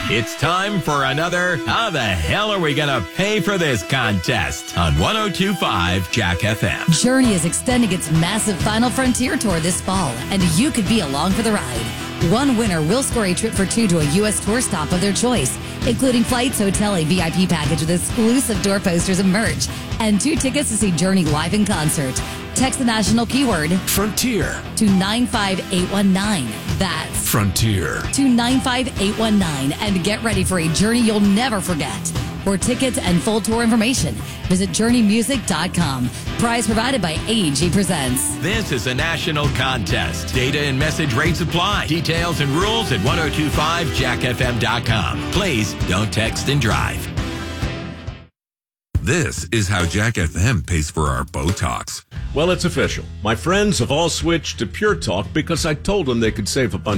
It's time for another How the Hell Are We Gonna Pay for This contest on 102.5 Jack FM. Journey is extending its massive Final Frontier tour this fall, and you could be along for the ride. One winner will score a trip for two to a U.S. tour stop of their choice, including flights, hotel, a VIP package with exclusive door posters and merch, and 2 tickets to see Journey live in concert. Text the national keyword Frontier to 95819. That's Frontier to 95819 and get ready for a journey you'll never forget. For tickets and full tour information, visit journeymusic.com. Prize provided by AEG Presents. This is a national contest. Data and message rates apply. Details and rules at 1025jackfm.com. Please don't text and drive. This is how Jack FM pays for our Botox. Well, it's official. My friends have all switched to Pure Talk because I told them they could save a bunch